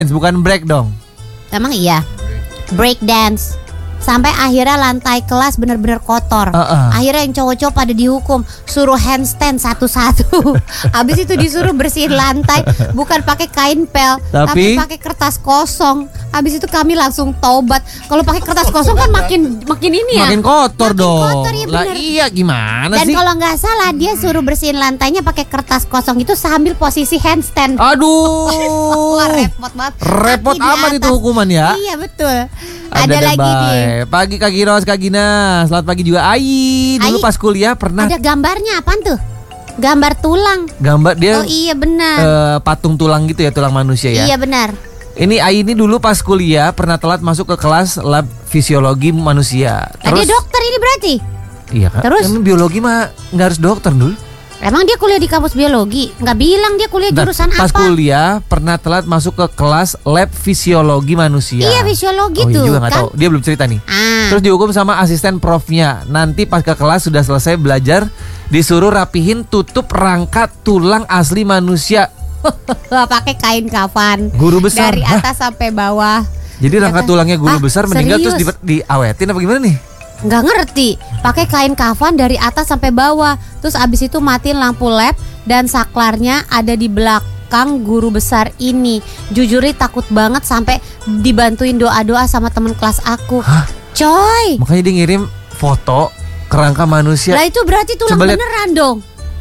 bukan break dong. Emang iya. Break dance. Sampai akhirnya lantai kelas bener-bener kotor. Akhirnya yang cowok-cowok pada dihukum, suruh handstand satu-satu. Habis itu disuruh bersihin lantai, bukan pakai kain pel, tapi pakai kertas kosong. Habis itu kami langsung taubat. Kalau pakai kertas kosong kan makin ini ya. Makin kotor dong. Kotor, ya lah iya gimana sih? Dan kalau nggak salah dia suruh bersihin lantainya pakai kertas kosong itu sambil posisi handstand. Aduh. Wah, repot banget. Repot amat itu hukuman ya. Iya betul. Ada lagi nih. Pagi Kak Giros, Kak Gina. Selamat pagi juga Ai. Dulu pas kuliah pernah. Ada gambarnya apaan tuh? Gambar tulang. Gambar dia. Oh iya benar. Patung tulang gitu ya, tulang manusia ya. Iya benar. Ini Ai ini dulu pas kuliah pernah telat masuk ke kelas lab fisiologi manusia. Terus, dia dokter ini berarti? Iya Kak. Terus? Emang biologi mah nggak harus dokter dulu. Emang dia kuliah di kampus biologi? Nggak bilang dia kuliah jurusan pas apa? Pas kuliah pernah telat masuk ke kelas lab fisiologi manusia. Iya fisiologi Iya tuh juga nggak kan? tahu. Dia belum cerita nih. Terus dihukum sama asisten profnya. Nanti pas ke kelas sudah selesai belajar, disuruh rapihin tutup rangka tulang asli manusia. Pakai kain kafan. Guru besar dari atas sampai bawah. Jadi rangka tulangnya guru besar meninggal serius? Terus diawetin apa gimana nih? Nggak ngerti. Pakai kain kafan dari atas sampai bawah. Terus abis itu matiin lampu lab dan saklarnya ada di belakang guru besar ini. Jujur takut banget sampai dibantuin doa-doa sama teman kelas aku. Hah? Coy. Makanya dia ngirim foto kerangka manusia. Lah itu berarti tulang beneran dong.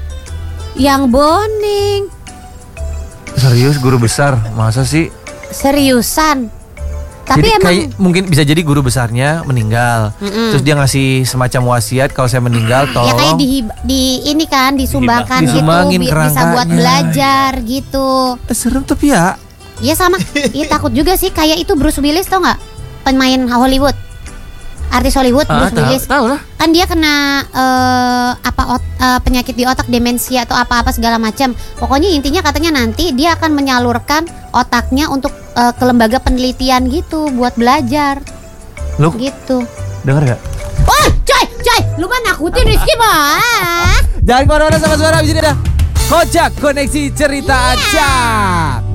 Yang boning. Serius guru besar? Masa sih? Seriusan. Tapi jadi emang kayak mungkin bisa jadi guru besarnya meninggal. Terus dia ngasih semacam wasiat kalau saya meninggal tolong. Ya kayak di ini kan disumbangkan gitu bisa buat belajar gitu. Serem tapi ya. Iya sama. Iya takut juga sih kayak itu Bruce Willis tau nggak? Pemain Hollywood. Artis Hollywood Bruce Willis. Tahu lah. Kan dia kena penyakit di otak, demensia atau apa-apa segala macam. Pokoknya intinya katanya nanti dia akan menyalurkan otaknya untuk ke lembaga penelitian gitu buat belajar. Lu gitu. Dengar gak? Oh, coy, lu mah nakutin Rizky mah. Jangan kemana-mana sama suara abis ini dah. Kocak Koneksi Cerita Acak.